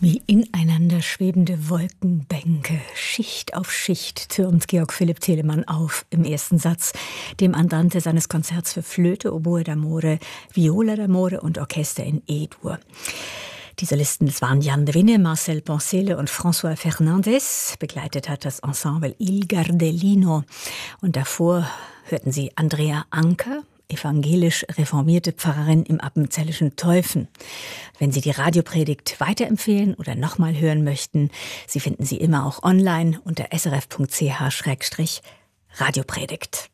Wie ineinander schwebende Wolkenbänke, Schicht auf Schicht, türmt Georg Philipp Telemann auf im ersten Satz, dem Andante seines Konzerts für Flöte, Oboe d'Amore, Viola d'Amore und Orchester in E-Dur. Die Solisten, das waren Jan de Winne, Marcel Poncele und François Fernandes. Begleitet hat das Ensemble Il Gardellino. Und davor hörten Sie Andrea Anker, evangelisch reformierte Pfarrerin im appenzellischen Teufen. Wenn Sie die Radiopredigt weiterempfehlen oder nochmal hören möchten, Sie finden sie immer auch online unter srf.ch/Radiopredigt.